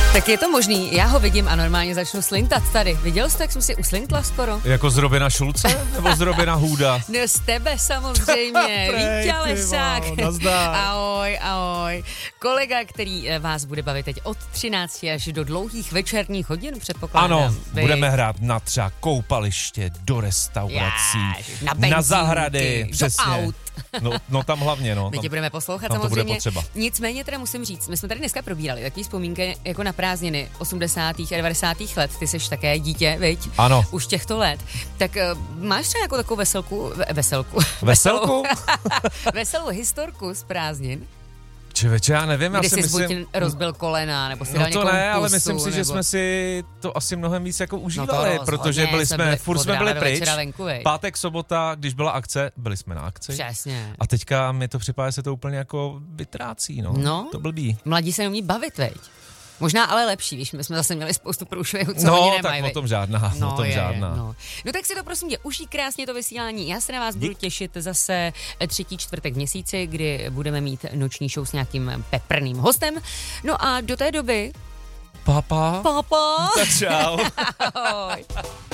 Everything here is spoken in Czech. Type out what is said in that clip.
Tak je to možný, já ho vidím a normálně začnu slintat tady. Viděl jste, jak jsem si uslintla skoro? Jako z Robina Šulce nebo z Robina Hooda? No z tebe samozřejmě, Víťa Lesák. Ahoj. Kolega, který vás bude bavit teď od 13 až do dlouhých večerních hodin, předpokládám. Ano, budeme hrát na třeba koupaliště, do restaurací, na zahrady, přesně. Do aut. No tam hlavně, no. My tě budeme poslouchat tam samozřejmě. To bude potřeba. Nicméně teda musím říct, my jsme tady dneska probírali takový vzpomínky jako na prázdniny 80. a 90. let. Ty jsi také dítě, viď? Ano. Už těchto let. Tak máš třeba jako takovou veselku? Veselou historku z prázdnin? Člověče, já nevím, já si jsi myslím... buď rozbil kolena, nebo si dal to někomu ne, ale pusu, myslím si, že jsme si to asi mnohem víc jako užívali, protože furt jsme byli pryč. Pátek, sobota, když byla akce, byli jsme na akci. Přesně. A teďka mi to připadá, že se to úplně jako vytrácí, no. To blbý. Mladí se neumí bavit, veď? Možná ale lepší, víš, my jsme zase měli spoustu průšvihů, co oni nemají. Tak o tom žádná, No tak si to prosím tě, užij krásně to vysílání. Já se na vás budu těšit zase 3. čtvrtek v měsíci, kdy budeme mít noční show s nějakým peprným hostem. No a do té doby... Papa. Tak čau. Ahoj.